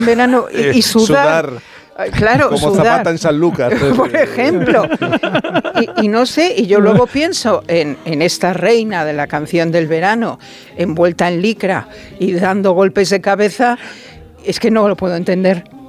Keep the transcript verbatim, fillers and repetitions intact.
verano y, Eh, y sudar. sudar. Claro, como sudar, Zapata en Sanlúcar. por ejemplo. Y, y no sé, y yo luego pienso en, en esta reina de la canción del verano, envuelta en licra y dando golpes de cabeza, es que no lo puedo entender.